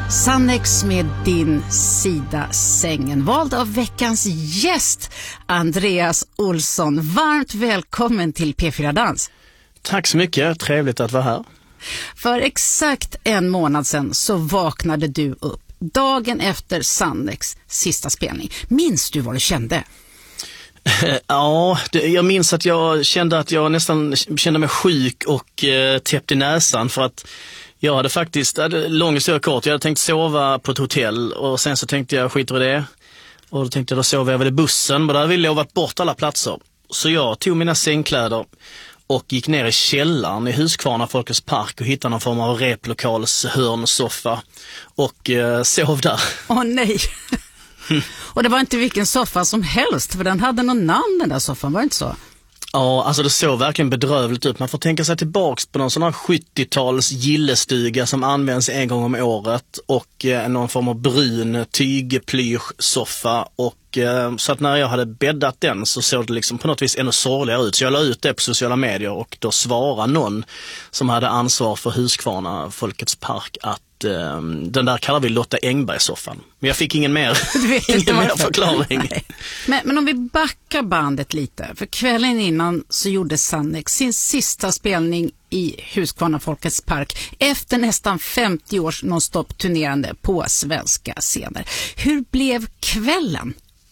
Sannex med Din sida sängen, vald av veckans gäst Andreas Olsson. Varmt välkommen till P4 Dans. Tack så mycket, trevligt att vara här. För exakt en månad sedan så vaknade du upp dagen efter Sannex sista spelning. Minns du vad du kände? Ja, jag minns att jag kände att jag nästan kände mig sjuk och täppt i näsan för att jag hade faktiskt, lång historia kort, jag hade tänkt sova på ett hotell och sen så tänkte jag skiter i det. Och då tänkte jag, då sover jag väl i bussen, men då hade vi lovat bort alla platser. Så jag tog mina sängkläder och gick ner i källaren i Huskvarna Folkets park och hittade någon form av replokals hörnsoffa och sov där. Åh nej! Och det var inte vilken soffa som helst, för den hade någon namn, den där soffan, var det inte så? Ja, alltså det såg verkligen bedrövligt ut. Man får tänka sig tillbaks på någon sån här 70-tals gillestuga som används en gång om året och någon form av brun tygplyschsoffa. Och så att när jag hade bäddat den så såg det liksom på något vis ännu sorgligare ut. Så jag la ut det på sociala medier och då svarade någon som hade ansvar för Huskvarna Folkets park att den där kallar vi Lotta Engberg-soffan. Men jag fick ingen mer förklaring. Men om vi backar bandet lite. För kvällen innan så gjorde Sannex sin sista spelning i Huskvarna Folkets park efter nästan 50 års non-stop turnerande på svenska scener. Hur blev kvällen?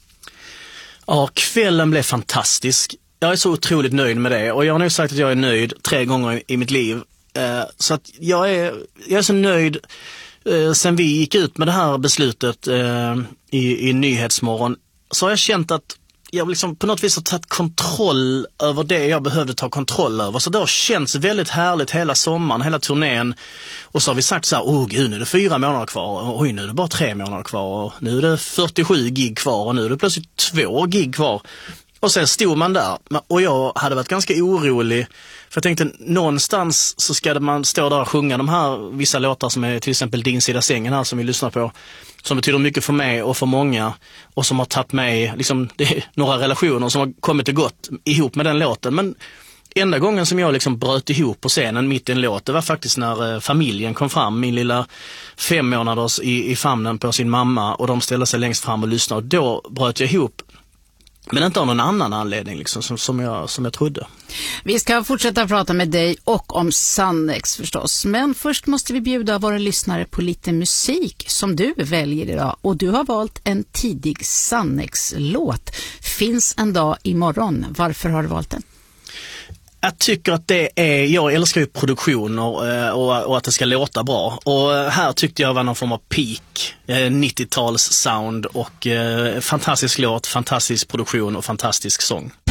Ja, kvällen blev fantastisk. Jag är så otroligt nöjd med det och jag har nog sagt att jag är nöjd 3 gånger i mitt liv. Så att jag är så nöjd sen vi gick ut med det här beslutet i Nyhetsmorgon, så har jag känt att jag liksom på något vis har tagit kontroll över det jag behövde ta kontroll över. Så det har känts väldigt härligt hela sommaren, hela turnén. Och så har vi sagt så här, gud, nu är det 4 månader kvar. Oj, nu är det bara 3 månader kvar. Och nu är det 47 gig kvar och nu är det plötsligt 2 gig kvar. Och sen stod man där och jag hade varit ganska orolig. För jag tänkte, någonstans så ska man stå där och sjunga de här vissa låtar som är till exempel Din sida sängen här som vi lyssnar på. Som betyder mycket för mig och för många. Och som har tagit mig, liksom, det är några relationer som har kommit och gått ihop med den låten. Men enda gången som jag liksom bröt ihop på scenen mitt i en låt, det var faktiskt när familjen kom fram. Min lilla 5 månaders i famnen på sin mamma och de ställde sig längst fram och lyssnade. Och då bröt jag ihop. Men inte av någon annan anledning liksom, som jag trodde. Vi ska fortsätta prata med dig och om Sannex förstås. Men först måste vi bjuda våra lyssnare på lite musik som du väljer idag. Och du har valt en tidig Sannex-låt. Finns en dag imorgon. Varför har du valt den? Jag tycker att jag älskar ju produktioner och att det ska låta bra. Och här tyckte jag var någon form av peak, 90-tals sound och fantastisk låt, fantastisk produktion och fantastisk sång.